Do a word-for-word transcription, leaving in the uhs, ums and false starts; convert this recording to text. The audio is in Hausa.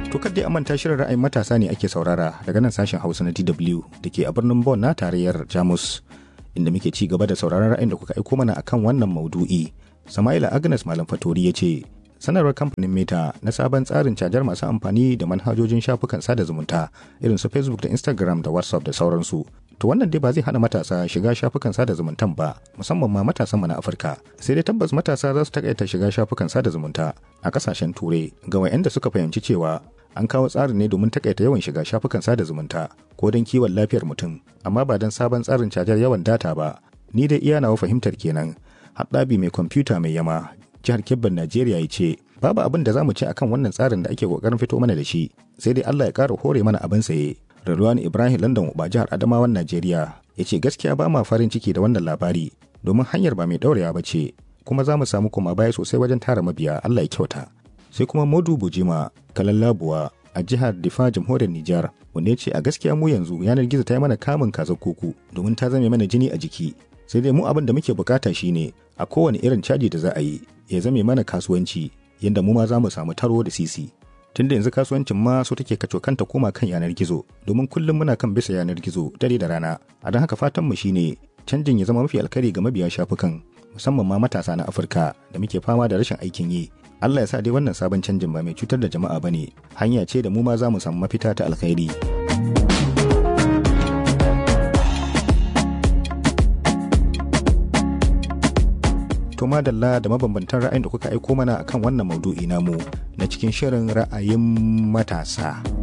To kadai an manta shirin ra'ayin matasa ne ake saurara daga nan sashen Hausa na D W da ke a birnin Bonn na tarayyar Jamus, inda muke ci gaba da sauraron ra'ayin da kuka aiko mana akan wannan maudu'i. Sama'ila Agnes Malam Fatori ya ce, sanarwar kamfanin Meta na sabon tsarin cajar masu amfani da manhajojin shafukan sada zumunta irin su Facebook da Instagram da WhatsApp da sauransu. To wannan dai ba zai hana matasa shiga shafukan sada zumuntan ba, musamman ma matasan mu na Afirka. Sai dai tabbas matasa za su takaita shiga shafukan sada zumunta a kasashen Turai ga wayanda suka fahimci cewa an kawo tsarin ne domin takaita yawan shiga shafukan sada zumunta ko don kiwon lafiyar mutum, amma ba don sabon tsarin cajar yawan data ba. Ni dai iya nawa fahimtar kenan. Haɗabi mai kwamfuta mai yama jihar Kebbin Najeriya ya ce, babu abin da za mu ce akan wannan tsarin da ake kokarin fito mana da shi, sai dai Allah ya ƙara hore mana abin saye. Radwan Ibrahim London Uba jihar Adamawan Najeriya ya ce gaskiya ba ma farin ciki da wannan labari domin hanyar ba mai ɗaurewa ba ce, kuma za mu samu koma baya sosai wajen tara mabiya. Allah ya kyauta. Sai kuma Modu Bujima Kalallabuwa a jihar Difa jamhuriyar Nijar wanda ya ce a gaskiya mu yanzu yanar gizo ta yi mana kamun kazar kuku domin ta zame mana jini a jiki. Sai dai mu abin da muke bukata shine a kowane irin caji da za a yi ya zame mana kasuwanci yadda mu ma za mu samu taro da sisi. Tunda yanzu kasuwancin ma so take kaco kanta koma kan yanar gizo domin kullum muna kan bisa yanar gizo dare da rana. A don haka fatan mu shine canjin ya zama mafi alkhairi ga mabiya shafukan, musamman ma matasa na Afirka da muke fama da rashin aikin yi. Allah ya sa dai wannan sabon canjin ba mai cutar da jama'a bane, hanya ce da mu ma za mu samu mafita ta alkhairi. To madalla da mabambantan ra'ayin da kuka aiko mana akan wannan maudu'i namu na cikin shirin ra'ayin matasa.